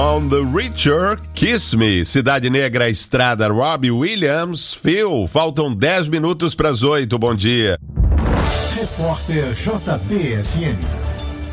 On the Richer, Kiss Me, Cidade Negra, Estrada, Robbie Williams, Phil. Faltam 10 minutos para as 8. Bom dia. Repórter JB-FM.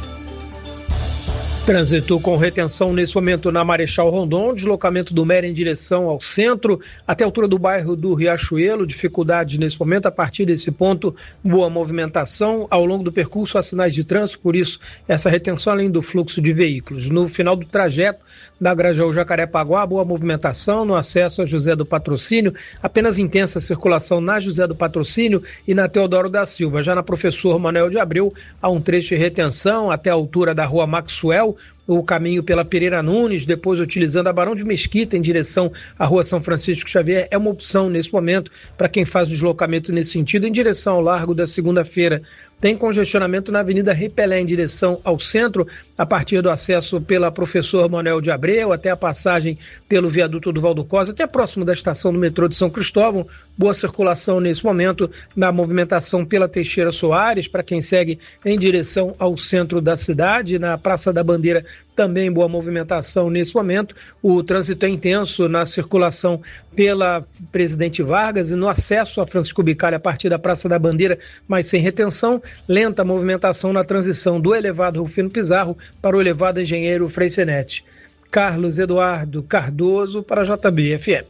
Trânsito com retenção nesse momento na Marechal Rondon, deslocamento do Mera em direção ao centro, até a altura do bairro do Riachuelo, dificuldades nesse momento, a partir desse ponto, boa movimentação, ao longo do percurso há sinais de trânsito, por isso essa retenção além do fluxo de veículos. No final do trajeto da Grajaú Jacarepaguá, boa movimentação no acesso a José do Patrocínio, apenas intensa circulação na José do Patrocínio e na Teodoro da Silva. Já na Professor Manuel de Abreu, há um trecho de retenção até a altura da Rua Maxwell, o caminho pela Pereira Nunes, depois utilizando a Barão de Mesquita em direção à Rua São Francisco Xavier, é uma opção nesse momento para quem faz o deslocamento nesse sentido em direção ao Largo da Segunda-feira. Tem congestionamento na Avenida Ripelé em direção ao centro, a partir do acesso pela Professor Manuel de Abreu, até a passagem pelo viaduto do Valdo Cosa, até próximo da estação do metrô de São Cristóvão. Boa circulação nesse momento na movimentação pela Teixeira Soares, para quem segue em direção ao centro da cidade. Na Praça da Bandeira também boa movimentação nesse momento. O trânsito é intenso na circulação pela Presidente Vargas e no acesso a Francisco Bicalho a partir da Praça da Bandeira, mas sem retenção. Lenta movimentação na transição do elevado Rufino Pizarro para o elevado Engenheiro Freixenet. Carlos Eduardo Cardoso para a JB-FM.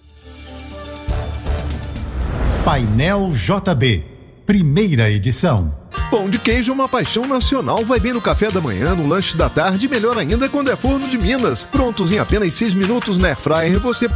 Painel JB, primeira edição. Pão de queijo é uma paixão nacional. Vai bem no café da manhã, no lanche da tarde, melhor ainda quando é forno de Minas. Prontos em apenas 6 minutos na Airfryer, você